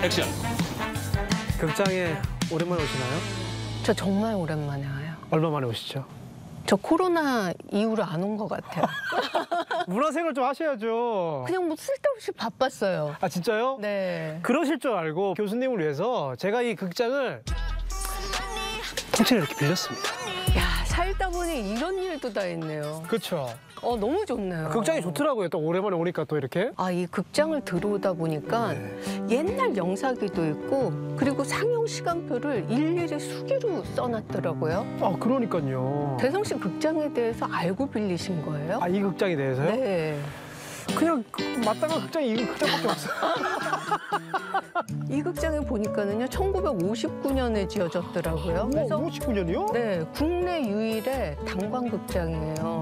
액션. 극장에 오랜만에 오시나요? 저 정말 오랜만에 와요. 얼마 만에 오시죠? 저 코로나 이후로 안 온 것 같아요. 문화생활 좀 하셔야죠. 그냥 뭐 쓸데없이 바빴어요. 아 진짜요? 네. 그러실 줄 알고 교수님을 위해서 제가 이 극장을 통째로 이렇게 빌렸습니다. 야, 살다 보니 이런 일도 다 있네요. 그렇죠. 너무 좋네요. 극장이 좋더라고요. 또 오랜만에 오니까 또 이렇게. 이 극장을 들어오다 보니까 옛날 영사기도 있고 그리고 상영 시간표를 일일이 수기로 써놨더라고요. 아 그러니까요. 대성 씨 극장에 대해서 알고 빌리신 거예요? 아 이 극장에 대해서요? 네. 그냥 마땅한 극장이 이 극장밖에 없어요. 이 극장에 보니까는요, 1959년에 지어졌더라고요. 그래서 59년이요? 네, 국내 유일의 단관극장이에요.